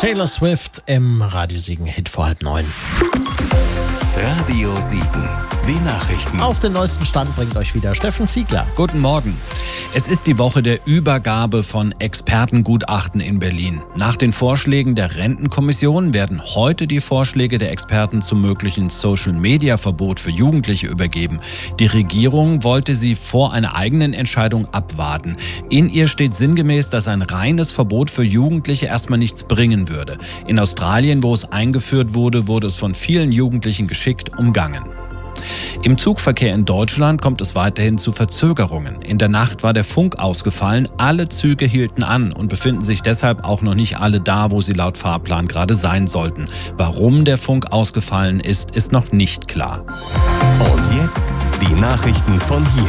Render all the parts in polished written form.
Taylor Swift im Radio Siegen Hit vor 8:30. Radio Siegen, die Nachrichten. Auf den neuesten Stand bringt euch wieder Steffen Ziegler. Guten Morgen. Es ist die Woche der Übergabe von Expertengutachten in Berlin. Nach den Vorschlägen der Rentenkommission werden heute die Vorschläge der Experten zum möglichen Social-Media-Verbot für Jugendliche übergeben. Die Regierung wollte sie vor einer eigenen Entscheidung abwarten. In ihr steht sinngemäß, dass ein reines Verbot für Jugendliche erstmal nichts bringen würde. In Australien, wo es eingeführt wurde, wurde es von vielen Jugendlichen geschickt umgangen. Im Zugverkehr in Deutschland kommt es weiterhin zu Verzögerungen. In der Nacht war der Funk ausgefallen, alle Züge hielten an und befinden sich deshalb auch noch nicht alle da, wo sie laut Fahrplan gerade sein sollten. Warum der Funk ausgefallen ist, ist noch nicht klar. Und jetzt die Nachrichten von hier.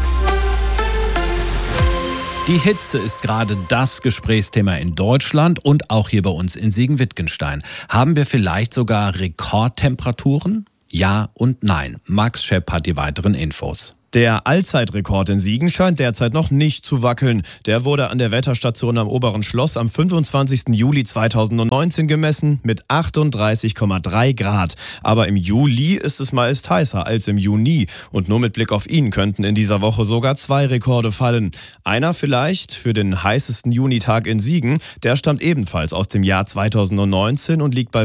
Die Hitze ist gerade das Gesprächsthema in Deutschland und auch hier bei uns in Siegen-Wittgenstein. Haben wir vielleicht sogar Rekordtemperaturen? Ja und nein. Max Schepp hat die weiteren Infos. Der Allzeitrekord in Siegen scheint derzeit noch nicht zu wackeln. Der wurde an der Wetterstation am Oberen Schloss am 25. Juli 2019 gemessen mit 38,3 Grad. Aber im Juli ist es meist heißer als im Juni. Und nur mit Blick auf ihn könnten in dieser Woche sogar 2 Rekorde fallen. Einer vielleicht für den heißesten Junitag in Siegen. Der stammt ebenfalls aus dem Jahr 2019 und liegt bei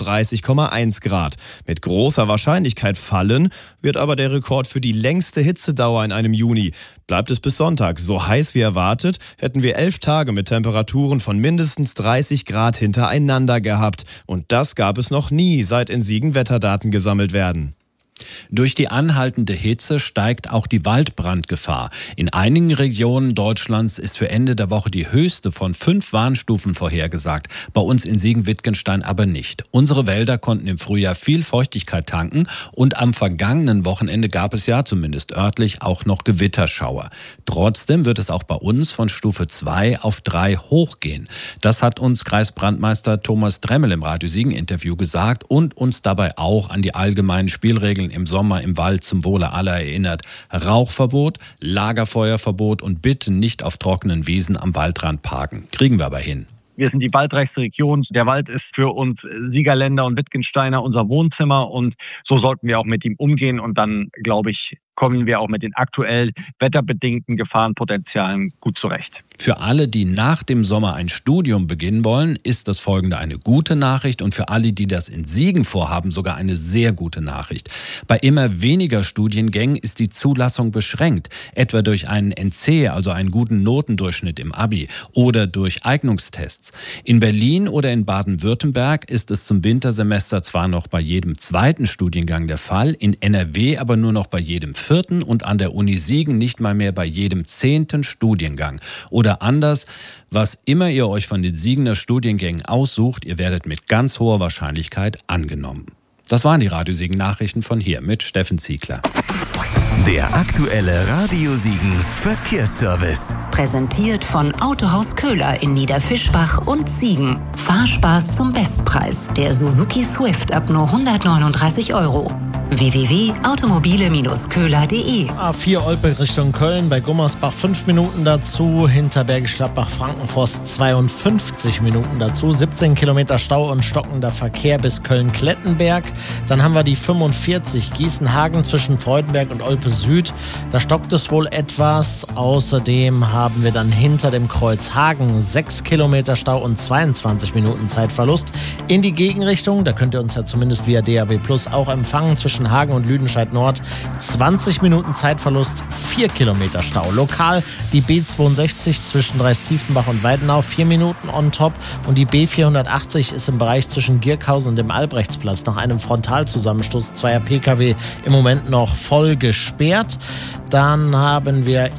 35,1 Grad. Mit großer Wahrscheinlichkeit fallen wird aber der Rekord für die längste Hitzedauer in einem Juni. Bleibt es bis Sonntag so heiß wie erwartet, hätten wir 11 Tage mit Temperaturen von mindestens 30 Grad hintereinander gehabt. Und das gab es noch nie, seit in Siegen Wetterdaten gesammelt werden. Durch die anhaltende Hitze steigt auch die Waldbrandgefahr. In einigen Regionen Deutschlands ist für Ende der Woche die höchste von 5 Warnstufen vorhergesagt. Bei uns in Siegen-Wittgenstein aber nicht. Unsere Wälder konnten im Frühjahr viel Feuchtigkeit tanken und am vergangenen Wochenende gab es ja zumindest örtlich auch noch Gewitterschauer. Trotzdem wird es auch bei uns von Stufe 2 auf 3 hochgehen. Das hat uns Kreisbrandmeister Thomas Dremmel im Radio Siegen-Interview gesagt und uns dabei auch an die allgemeinen Spielregeln im Sommer im Wald zum Wohle aller erinnert. Rauchverbot, Lagerfeuerverbot und bitte nicht auf trockenen Wiesen am Waldrand parken. Kriegen wir aber hin. Wir sind die waldreichste Region. Der Wald ist für uns Siegerländer und Wittgensteiner unser Wohnzimmer und so sollten wir auch mit ihm umgehen und dann, glaube ich, kommen wir auch mit den aktuell wetterbedingten Gefahrenpotenzialen gut zurecht. Für alle, die nach dem Sommer ein Studium beginnen wollen, ist das folgende eine gute Nachricht und für alle, die das in Siegen vorhaben, sogar eine sehr gute Nachricht. Bei immer weniger Studiengängen ist die Zulassung beschränkt, etwa durch einen NC, also einen guten Notendurchschnitt im Abi oder durch Eignungstests. In Berlin oder in Baden-Württemberg ist es zum Wintersemester zwar noch bei jedem 2. Studiengang der Fall, in NRW aber nur noch bei jedem 4. und an der Uni Siegen nicht mal mehr bei jedem 10. Studiengang. Oder anders, was immer ihr euch von den Siegener Studiengängen aussucht, ihr werdet mit ganz hoher Wahrscheinlichkeit angenommen. Das waren die Radio Siegen Nachrichten von hier mit Steffen Ziegler. Der aktuelle Radio Siegen Verkehrsservice. Präsentiert von Autohaus Köhler in Niederfischbach und Siegen. Fahrspaß zum Bestpreis. Der Suzuki Swift ab nur 139 €. www.automobile-köhler.de. A4 Olpe Richtung Köln, bei Gummersbach 5 Minuten dazu, hinter Bergisch Gladbach Frankenforst 52 Minuten dazu, 17 Kilometer Stau und stockender Verkehr bis Köln-Klettenberg. Dann haben wir die 45 Gießen-Hagen zwischen Freudenberg und Olpe Süd. Da stockt es wohl etwas. Außerdem haben wir dann hinter dem Kreuz Hagen 6 Kilometer Stau und 22 Minuten Zeitverlust. In die Gegenrichtung, da könnt ihr uns ja zumindest via DAB Plus auch empfangen, zwischen Hagen und Lüdenscheid Nord 20 Minuten Zeitverlust, 4 Kilometer Stau. Lokal die B62 zwischen Dreistiefenbach und Weidenau, 4 Minuten on top. Und die B480 ist im Bereich zwischen Gierkhausen und dem Albrechtsplatz nach einem Frontalzusammenstoß zweier Pkw im Moment noch voll gesperrt. Dann haben wir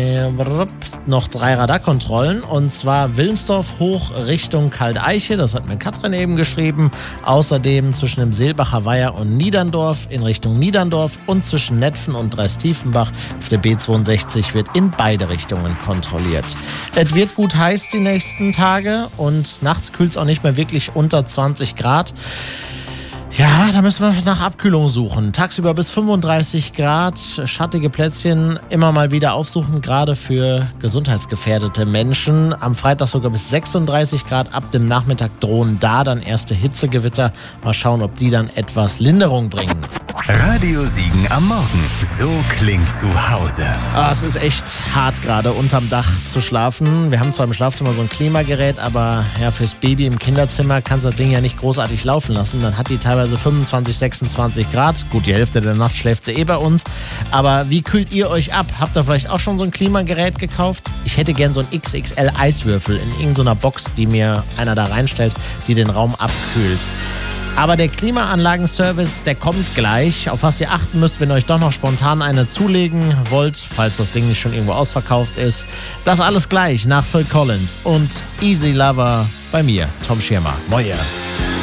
noch 3 Radarkontrollen und zwar Willensdorf hoch Richtung Kaldeiche, das hat mir Katrin eben geschrieben. Außerdem zwischen dem Seelbacher Weiher und Niederndorf in Richtung Niederndorf und zwischen Netphen und Dreistiefenbach auf der B62 wird in beide Richtungen kontrolliert. Es wird gut heiß die nächsten Tage und nachts kühlt es auch nicht mehr wirklich unter 20 Grad. Ja, da müssen wir nach Abkühlung suchen. Tagsüber bis 35 Grad, schattige Plätzchen immer mal wieder aufsuchen, gerade für gesundheitsgefährdete Menschen. Am Freitag sogar bis 36 Grad, ab dem Nachmittag drohen da dann erste Hitzegewitter. Mal schauen, ob die dann etwas Linderung bringen. Radio Siegen am Morgen. So klingt zu Hause. Es ist echt hart gerade, unterm Dach zu schlafen. Wir haben zwar im Schlafzimmer so ein Klimagerät, aber ja, fürs Baby im Kinderzimmer kannst du das Ding ja nicht großartig laufen lassen. Dann hat die teilweise 25, 26 Grad. Gut, die Hälfte der Nacht schläft sie bei uns. Aber wie kühlt ihr euch ab? Habt ihr vielleicht auch schon so ein Klimagerät gekauft? Ich hätte gern so einen XXL Eiswürfel in irgendeiner Box, die mir einer da reinstellt, die den Raum abkühlt. Aber der Klimaanlagenservice, der kommt gleich. Auf was ihr achten müsst, wenn ihr euch doch noch spontan eine zulegen wollt, falls das Ding nicht schon irgendwo ausverkauft ist. Das alles gleich nach Phil Collins und Easy Lover bei mir, Tom Schirmer. Moin.